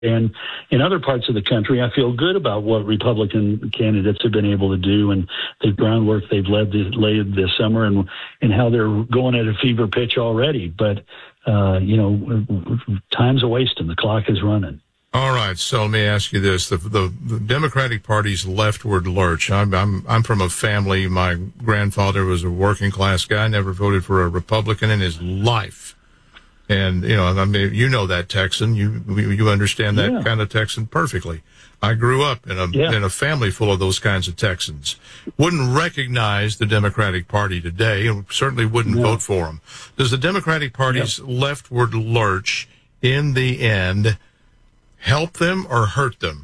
And in other parts of the country, I feel good about what Republican candidates have been able to do and the groundwork they've laid this summer and how they're going at a fever pitch already. But, time's a wasting. The clock is running. All right, so let me ask you this: the Democratic Party's leftward lurch. I'm from a family. My grandfather was a working class guy. Never voted for a Republican in his life. And, that Texan, you understand that kind of Texan perfectly. I grew up in a family full of those kinds of Texans. Wouldn't recognize the Democratic Party today and certainly wouldn't vote for them. Does the Democratic Party's leftward lurch in the end help them or hurt them?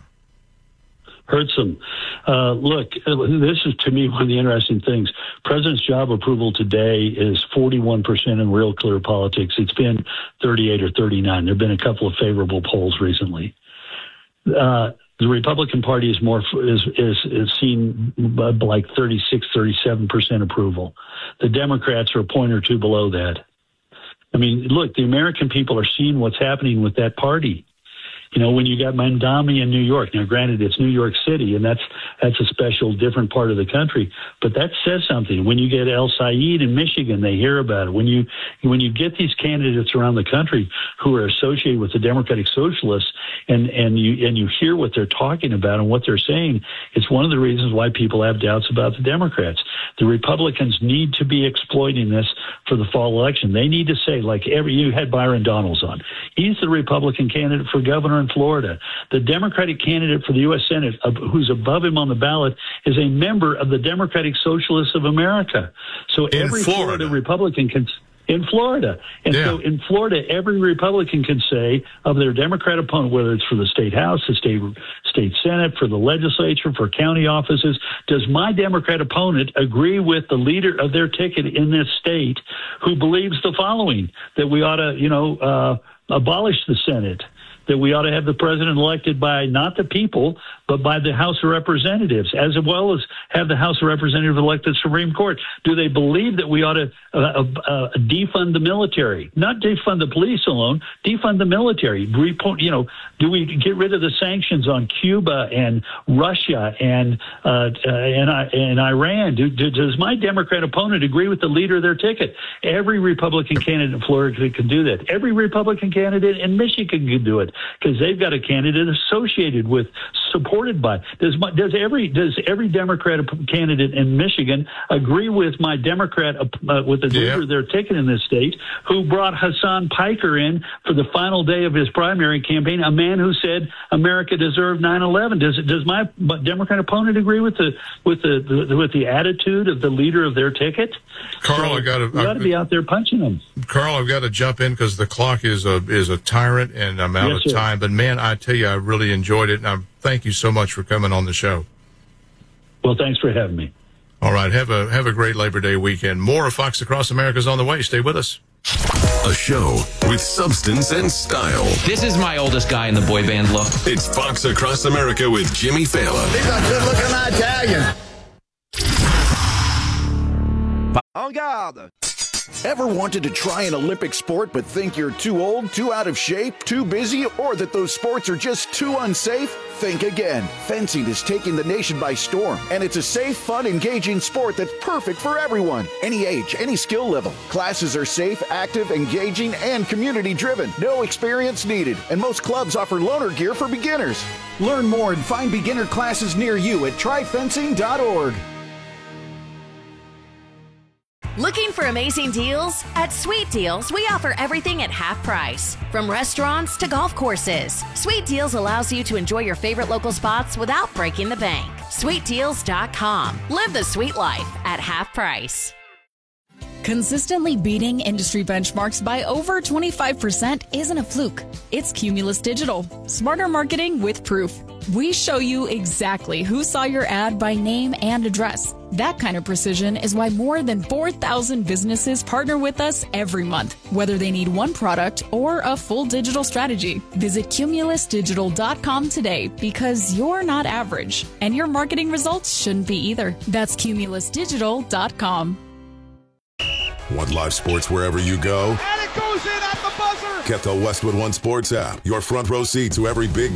Hurts them. Look, this is, to me, one of the interesting things. President's job approval today is 41% in Real Clear Politics. It's been 38 or 39. There have been a couple of favorable polls recently. The Republican Party is seen like 36, 37% approval. The Democrats are a point or two below that. I mean, look, the American people are seeing what's happening with that party. When you got Mamdani in New York, now granted it's New York City and that's a special different part of the country, but that says something. When you get El Said in Michigan, they hear about it. When you get these candidates around the country who are associated with the Democratic Socialists and you hear what they're talking about and what they're saying, it's one of the reasons why people have doubts about the Democrats. The Republicans need to be exploiting this for the fall election. They need to say, you had Byron Donalds on. He's the Republican candidate for governor in Florida. The Democratic candidate for the U.S. Senate, who's above him on the ballot, is a member of the Democratic Socialists of America. So every Florida Republican can... In Florida. And so in Florida, every Republican can say of their Democrat opponent, whether it's for the state House, the state Senate, for the legislature, for county offices, does my Democrat opponent agree with the leader of their ticket in this state who believes the following, that we ought to, abolish the Senate, that we ought to have the president elected by not the people, but by the House of Representatives, as well as have the House of Representatives elect the Supreme Court? Do they believe that we ought to defund the military? Not defund the police alone, defund the military. Do we get rid of the sanctions on Cuba and Russia and Iran? Does my Democrat opponent agree with the leader of their ticket? Every Republican candidate in Florida can do that. Every Republican candidate in Michigan can do it because they've got a candidate associated with, supported by. Does every Democrat candidate in Michigan agree with my Democrat, with the leader of their ticket in this state, who brought Hassan Piker in for the final day of his primary campaign, a man who said America deserved 9/11? Does my Democrat opponent agree with the attitude of the leader of their ticket? Carl, you got to be out there punching them. Carl, I've got to jump in because the clock is a tyrant, and I'm out of time. But man, I tell you, I really enjoyed it, and I thank you so much for coming on the show. Well, thanks for having me. All right, have a great Labor Day weekend. More of Fox Across America is on the way. Stay with us. A show with substance and style. This is my oldest guy in the boy band look. It's Fox Across America with Jimmy Fallon. He's a good-looking Italian. En garde. Ever wanted to try an Olympic sport but think you're too old, too out of shape, too busy, or that those sports are just too unsafe? Think again. Fencing is taking the nation by storm, and it's a safe, fun, engaging sport that's perfect for everyone. Any age, any skill level. Classes are safe, active, engaging, and community-driven. No experience needed, and most clubs offer loaner gear for beginners. Learn more and find beginner classes near you at tryfencing.org. Looking for amazing deals? At Sweet Deals, we offer everything at half price. From restaurants to golf courses, Sweet Deals allows you to enjoy your favorite local spots without breaking the bank. SweetDeals.com. Live the sweet life at half price. Consistently beating industry benchmarks by over 25% isn't a fluke. It's Cumulus Digital. Smarter marketing with proof. We show you exactly who saw your ad by name and address. That kind of precision is why more than 4,000 businesses partner with us every month, whether they need one product or a full digital strategy. Visit CumulusDigital.com today because you're not average, and your marketing results shouldn't be either. That's CumulusDigital.com. Want live sports wherever you go? And it goes in at the buzzer. Get the Westwood One Sports app, your front row seat to every big